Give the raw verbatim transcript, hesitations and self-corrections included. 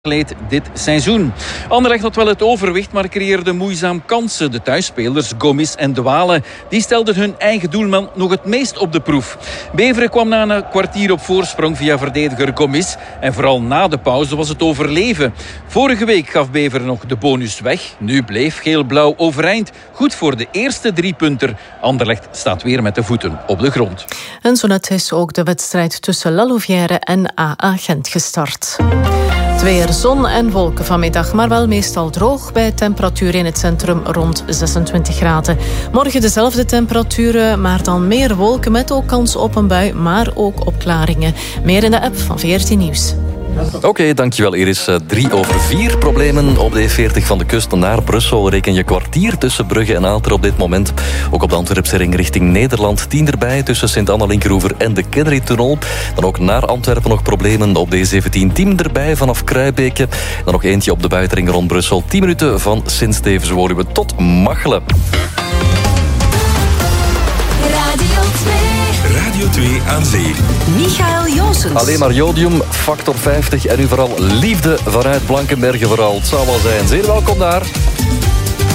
Kleed dit seizoen. Anderlecht had wel het overwicht, maar creëerde moeizaam kansen. De thuisspelers Gomis en De Wale die stelden hun eigen doelman nog het meest op de proef. Beveren kwam na een kwartier op voorsprong via verdediger Gomis. En vooral na de pauze was het overleven. Vorige week gaf Beveren nog de bonus weg. Nu bleef geel-blauw overeind. Goed voor de eerste drie punten. Anderlecht staat weer met de voeten op de grond. En zo net is ook de wedstrijd tussen La Louvière en A A Gent gestart. Het weer, zon en wolken vanmiddag, maar wel meestal droog bij temperatuur in het centrum rond zesentwintig graden. Morgen dezelfde temperaturen, maar dan meer wolken met ook kans op een bui, maar ook opklaringen. Meer in de app van V R T Nieuws. Oké, okay, dankjewel Iris. Drie over vier problemen op de E veertig van de kust naar Brussel. Reken je kwartier tussen Brugge en Aalter op dit moment. Ook op de Antwerpse ring richting Nederland. Tien erbij tussen Sint-Anna-Linkeroever en de Kennery-tunnel. Dan ook naar Antwerpen nog problemen op de E zeventien. Tien erbij vanaf Kruibeke. Dan nog eentje op de buitenring rond Brussel. Tien minuten van Sint-Stevens-Woluwe tot Machelen. Radio twee aan zee. Michael Joosens. Alleen maar jodium, factor vijftig en nu vooral liefde vanuit Blankenberge vooral. Het zou wel zijn. Zeer welkom daar.